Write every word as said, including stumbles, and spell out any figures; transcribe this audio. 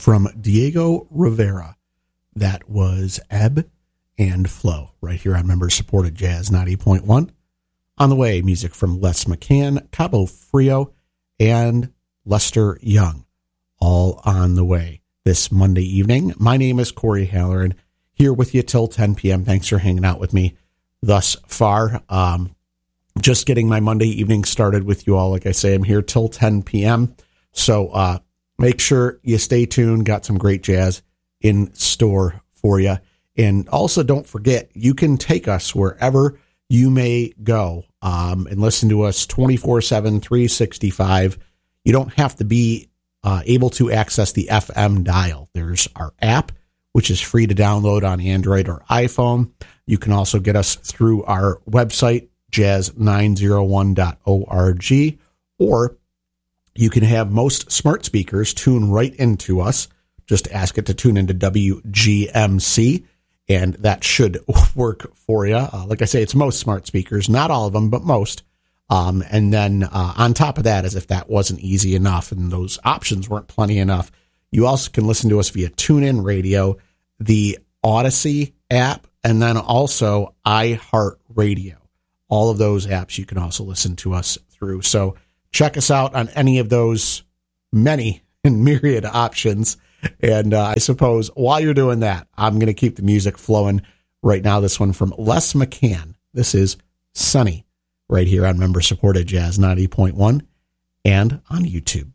from Diego Rivera. That was Ebb and Flow right here on member-supported Jazz ninety point one. On the way, music from Les McCann, Cabo Frio, and Lester Young, all on the way this Monday evening. My name is Corey Halloran, here with you till ten p.m. Thanks for hanging out with me thus far. Um, just getting my Monday evening started with you all. Like I say, I'm here till ten p.m. So uh, make sure you stay tuned. Got some great jazz in store for you. And also don't forget, you can take us wherever you may go um, and listen to us twenty-four seven, three sixty-five. You don't have to be uh, able to access the F M dial. There's our app, which is free to download on Android or iPhone. You can also get us through our website, jazz nine oh one dot org, or you can have most smart speakers tune right into us. Just ask it to tune into W G M C, and that should work for you. Uh, like I say, it's most smart speakers, not all of them, but most. Um, and then uh, on top of that, as if that wasn't easy enough and those options weren't plenty enough, you also can listen to us via TuneIn Radio, the Odyssey app, and then also iHeartRadio. All of those apps you can also listen to us through. So check us out on any of those many and myriad options. And uh, I suppose while you're doing that, I'm going to keep the music flowing right now. This one from Les McCann. This is Sunny right here on member-supported Jazz ninety point one and on YouTube.